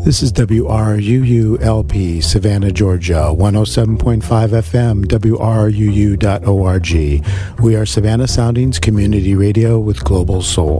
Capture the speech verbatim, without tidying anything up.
This is W R U U L P, Savannah, Georgia, one oh seven point five F M, W R U U dot org. We are Savannah Soundings Community Radio with Global Soul.